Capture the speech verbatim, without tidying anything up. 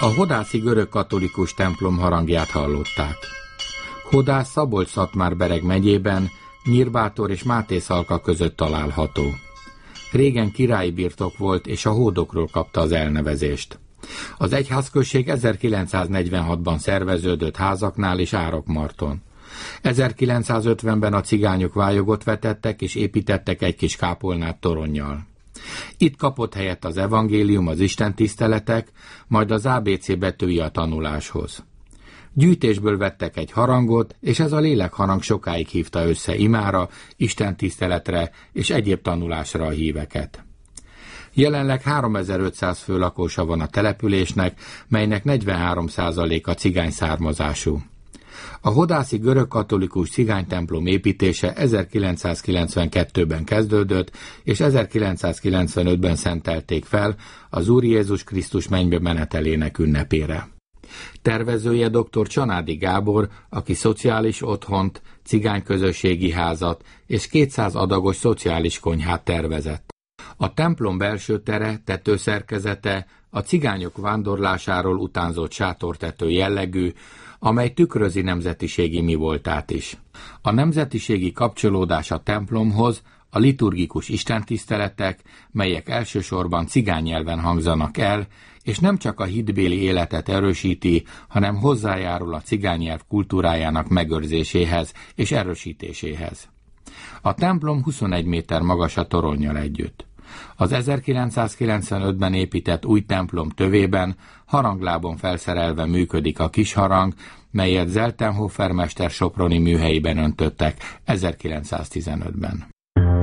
A hodászi görögkatolikus templom harangját hallották. Hodász Szabolcs-Szatmár-Bereg megyében, Nyírbátor és Mátészalka között található. Régen királyi birtok volt, és a hódokról kapta az elnevezést. Az egyházközség ezerkilencszáznegyvenhatban szerveződött Házaknál és Árokmarton. ezerkilencszázötvenben a cigányok vályogot vetettek, és építettek egy kis kápolnát toronnyal. Itt kapott helyet az evangélium, az istentiszteletek, majd az á bé cé betűi a tanuláshoz. Gyűjtésből vettek egy harangot, és ez a lélekharang sokáig hívta össze imára, istentiszteletre és egyéb tanulásra a híveket. Jelenleg háromezer-ötszáz fő lakósa van a településnek, melynek negyvenhárom százaléka cigány származású. A hodászi görögkatolikus cigánytemplom építése ezerkilencszázkilencvenkettőben kezdődött, és ezerkilencszázkilencvenötben szentelték fel az Úr Jézus Krisztus mennybe menetelének ünnepére. Tervezője dr. Csanádi Gábor, aki szociális otthont, cigányközösségi házat és kétszáz adagos szociális konyhát tervezett. A templom belső tere, tetőszerkezete a cigányok vándorlásáról utánzott sátortető jellegű, amely tükrözi nemzetiségi mivoltát is. A nemzetiségi kapcsolódás a templomhoz, a liturgikus istentiszteletek, melyek elsősorban cigány nyelven hangzanak el, és nem csak a hitbéli életet erősíti, hanem hozzájárul a cigány nyelv kultúrájának megőrzéséhez és erősítéséhez. A templom huszonegy méter magas a toronnyal együtt. Az ezerkilencszázkilencvenötben épített új templom tövében haranglábon felszerelve működik a kis harang, melyet Zeltenhofer mester soproni műhelyében öntöttek ezerkilencszáztizenötben.